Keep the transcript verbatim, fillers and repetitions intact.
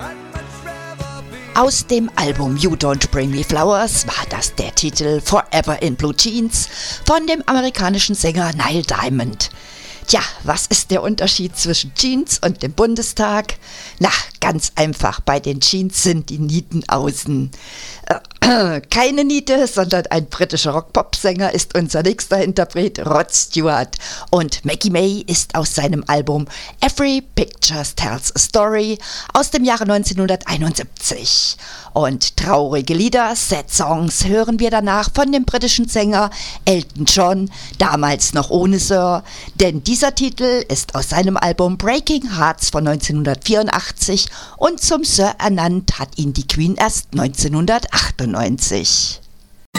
Aus dem Album You Don't Bring Me Flowers war das der Titel Forever in Blue Jeans von dem amerikanischen Sänger Neil Diamond. Tja, was ist der Unterschied zwischen Jeans und dem Bundestag? Na, ganz einfach, bei den Jeans sind die Nieten außen. Äh, keine Niete, sondern ein britischer Rock-Pop-Sänger ist unser nächster Interpret, Rod Stewart. Und Maggie May ist aus seinem Album Every Picture Tells a Story aus dem Jahre neunzehnhunderteinundsiebzig. Und traurige Lieder, Sad Songs, hören wir danach von dem britischen Sänger Elton John, damals noch ohne Sir, denn dieser Titel ist aus seinem Album Breaking Hearts von neunzehnhundertvierundachtzig und zum Sir ernannt hat ihn die Queen erst neunzehnhundertachtundneunzig.